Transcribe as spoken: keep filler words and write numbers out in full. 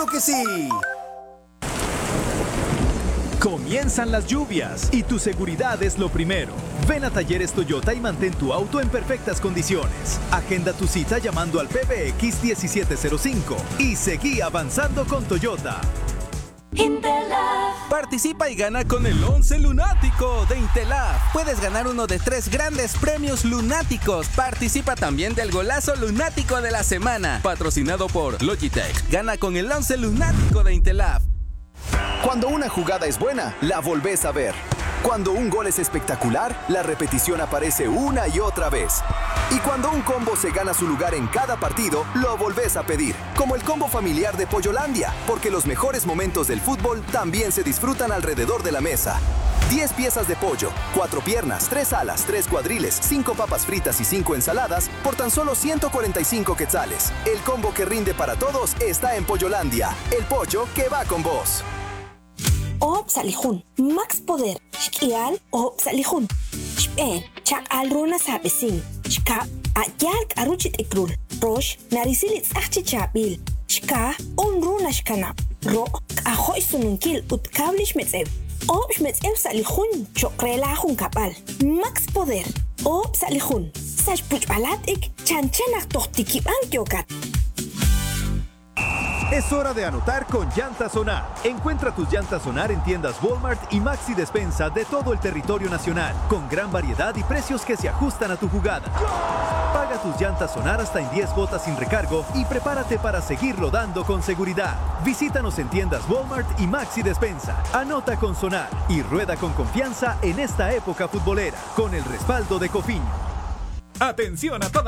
que sí! Comienzan las lluvias y tu seguridad es lo primero. Ven a Talleres Toyota y mantén tu auto en perfectas condiciones. Agenda tu cita llamando al P B X diecisiete cero cinco y seguí avanzando con Toyota. Intelaf. Participa y gana con el once lunático de Intelaf. Puedes ganar uno de tres grandes premios lunáticos. Participa también del golazo lunático de la semana, patrocinado por Logitech. Gana con el once lunático de Intelaf. Cuando una jugada es buena, la volvés a ver. Cuando un gol es espectacular, la repetición aparece una y otra vez. Y cuando un combo se gana su lugar en cada partido, lo volvés a pedir. Como el combo familiar de Pollolandia, porque los mejores momentos del fútbol también se disfrutan alrededor de la mesa. diez piezas de pollo, cuatro piernas, tres alas, tres cuadriles, cinco papas fritas y cinco ensaladas por tan solo ciento cuarenta y cinco quetzales. El combo que rinde para todos está en Pollolandia. El pollo que va con vos. Op salihun, Max Poder, Shkial, Op salihun, Shpen, Chak al runa sabesin, Shka, Ayalk aruchit ikrul, Rosh, Narisilit Sachichabil, Shka, Un runa shkanap, Ro, Ahoy sununkil, Utkablish metzev, Op metzev salihun, Chokrela hun kapal, Max Poder, Op salihun, Sash puchbalatik, Chanchanak tohtikiban kyokat. Es hora de anotar con Llantas Sonar. Encuentra tus llantas Sonar en tiendas Walmart y Maxi Despensa de todo el territorio nacional, con gran variedad y precios que se ajustan a tu jugada. Paga tus llantas Sonar hasta en diez botas sin recargo y prepárate para seguir rodando con seguridad. Visítanos en tiendas Walmart y Maxi Despensa. Anota con Sonar y rueda con confianza en esta época futbolera, con el respaldo de Cofiño. Atención a toda